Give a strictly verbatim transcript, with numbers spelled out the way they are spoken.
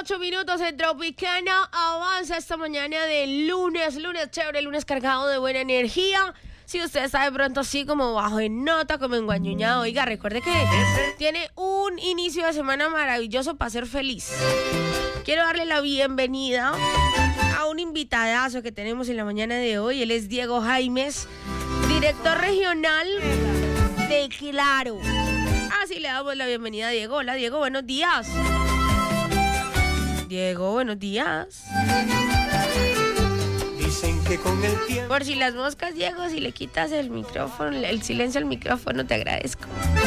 ocho minutos en Tropicana. Avanza esta mañana de lunes, lunes chévere, lunes cargado de buena energía. Si usted está de pronto así como bajo en nota, como enguañuñado, oiga, recuerde que tiene un inicio de semana maravilloso para ser feliz. Quiero darle la bienvenida a un invitadazo que tenemos en la mañana de hoy. Él es Diego Jaimes, director regional de Claro. Así le damos la bienvenida a Diego. Hola, Diego, buenos días. Diego, buenos días. Dicen que con el tiempo... Por si las moscas, Diego, si le quitas el micrófono, el silencio al micrófono, te agradezco.